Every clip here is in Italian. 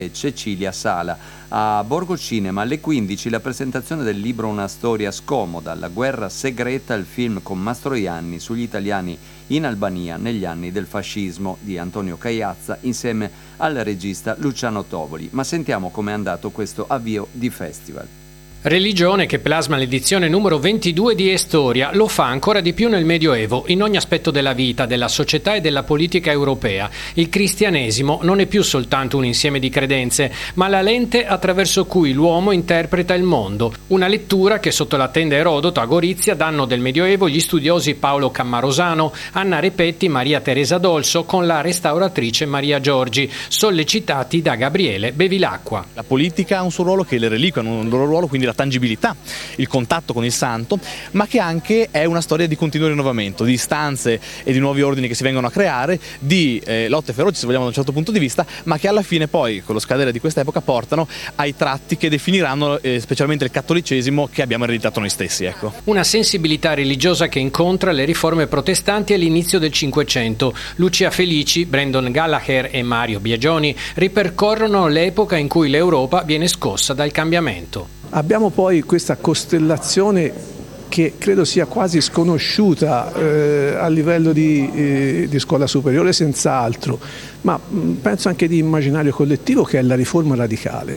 Cecilia Sala. A Borgo Cinema alle 15 la presentazione del libro Una storia scomoda, la guerra segreta, il film con Mastroianni sugli italiani in Albania negli anni del fascismo di Antonio Cagliazza insieme al regista Luciano Tovoli. Ma sentiamo com'è andato questo avvio di festival. Religione che plasma l'edizione numero 22 di Estoria, lo fa ancora di più nel Medioevo, in ogni aspetto della vita, della società e della politica europea. Il cristianesimo non è più soltanto un insieme di credenze, ma la lente attraverso cui l'uomo interpreta il mondo. Una lettura che sotto la tenda Erodoto a Gorizia danno del Medioevo gli studiosi Paolo Cammarosano, Anna Repetti, Maria Teresa Dolso con la restauratrice Maria Giorgi, sollecitati da Gabriele Bevilacqua. La politica ha un suo ruolo, che le reliquie hanno un loro ruolo, quindi la tangibilità, il contatto con il santo, ma che anche è una storia di continuo rinnovamento, di istanze e di nuovi ordini che si vengono a creare, di lotte feroci se vogliamo da un certo punto di vista, ma che alla fine poi con lo scadere di questa epoca portano ai tratti che definiranno specialmente il cattolicesimo che abbiamo ereditato noi stessi. Ecco. Una sensibilità religiosa che incontra le riforme protestanti all'inizio del Cinquecento. Lucia Felici, Brandon Gallagher e Mario Biagioni ripercorrono l'epoca in cui l'Europa viene scossa dal cambiamento. Abbiamo poi questa costellazione che credo sia quasi sconosciuta a livello di scuola superiore senz'altro, ma penso anche di immaginario collettivo, che è la riforma radicale,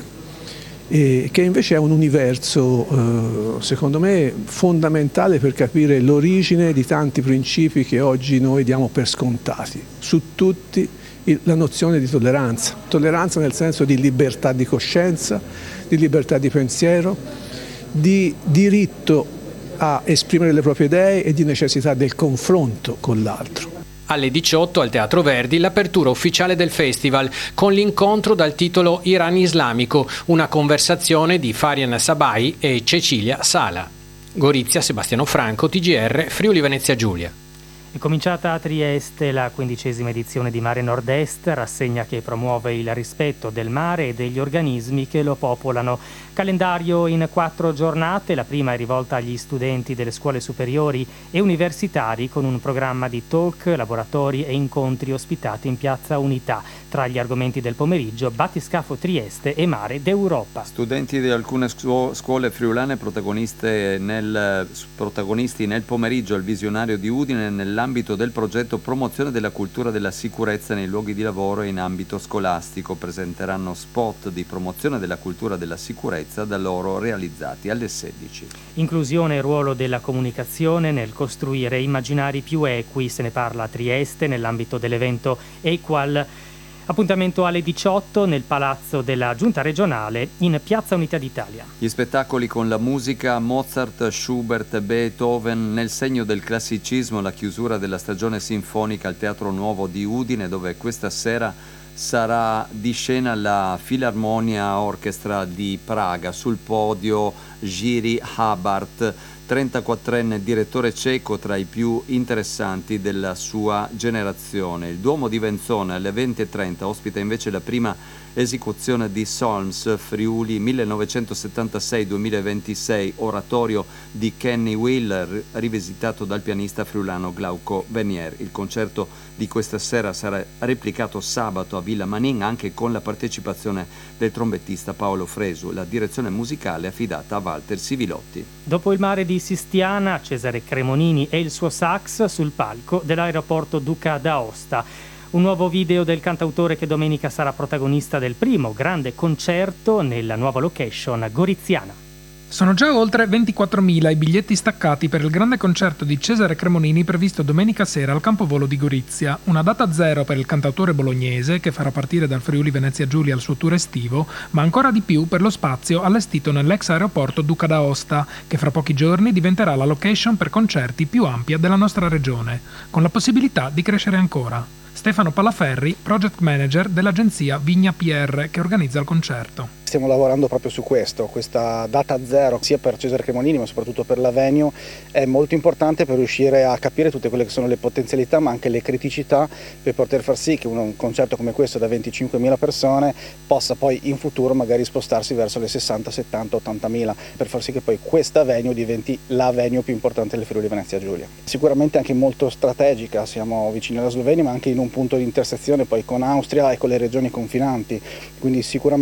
che invece è un universo secondo me fondamentale per capire l'origine di tanti principi che oggi noi diamo per scontati, su tutti la nozione di tolleranza nel senso di libertà di coscienza, di libertà di pensiero, di diritto a esprimere le proprie idee e di necessità del confronto con l'altro. Alle 18 al Teatro Verdi l'apertura ufficiale del festival con l'incontro dal titolo Iran islamico, una conversazione di Farian Sabai e Cecilia Sala. Gorizia, Sebastiano Franco, TGR, Friuli Venezia Giulia. È cominciata a Trieste la 15ª edizione di Mare Nord-Est, rassegna che promuove il rispetto del mare e degli organismi che lo popolano. Calendario in 4 giornate, la prima è rivolta agli studenti delle scuole superiori e universitari con un programma di talk, laboratori e incontri ospitati in Piazza Unità. Tra gli argomenti del pomeriggio, battiscafo Trieste e Mare d'Europa. Studenti di alcune scuole friulane protagonisti nel pomeriggio al Visionario di Udine nell'ambito del progetto Promozione della cultura della sicurezza nei luoghi di lavoro e in ambito scolastico. Presenteranno spot di promozione della cultura della sicurezza da loro realizzati alle 16. Inclusione e ruolo della comunicazione nel costruire immaginari più equi, se ne parla a Trieste nell'ambito dell'evento Equal. Appuntamento alle 18 nel Palazzo della Giunta regionale in Piazza Unità d'Italia. Gli spettacoli con la musica Mozart, Schubert, Beethoven, nel segno del classicismo, la chiusura della stagione sinfonica al Teatro Nuovo di Udine, dove questa sera sarà di scena la Filarmonia Orchestra di Praga, sul podio Jiří Habart, 34enne direttore ceco tra i più interessanti della sua generazione. Il Duomo di Venzone alle 20:30 ospita invece la prima esecuzione di Solms Friuli 1976-2026, oratorio di Kenny Will, rivisitato dal pianista friulano Glauco Venier. Il concerto di questa sera sarà replicato sabato a Villa Manin anche con la partecipazione del trombettista Paolo Fresu. La direzione musicale è affidata a Walter Sivilotti. Dopo il mare di Sistiana, Cesare Cremonini e il suo sax sul palco dell'aeroporto Duca d'Aosta. Un nuovo video del cantautore che domenica sarà protagonista del primo grande concerto nella nuova location goriziana. Sono già oltre 24.000 i biglietti staccati per il grande concerto di Cesare Cremonini previsto domenica sera al Campovolo di Gorizia, una data zero per il cantautore bolognese che farà partire dal Friuli Venezia Giulia il suo tour estivo, ma ancora di più per lo spazio allestito nell'ex aeroporto Duca d'Aosta, che fra pochi giorni diventerà la location per concerti più ampia della nostra regione, con la possibilità di crescere ancora. Stefano Palaferri, project manager dell'agenzia Vigna PR che organizza il concerto. Stiamo lavorando proprio su questo, questa data zero sia per Cesare Cremonini ma soprattutto per l'Avenio è molto importante per riuscire a capire tutte quelle che sono le potenzialità ma anche le criticità per poter far sì che un concerto come questo da 25.000 persone possa poi in futuro magari spostarsi verso le 60, 70, 80.000 per far sì che poi questa Avenio diventi la Avenio più importante del Friuli Venezia Giulia. Sicuramente anche molto strategica, siamo vicini alla Slovenia ma anche in un punto di intersezione poi con Austria e con le regioni confinanti, quindi sicuramente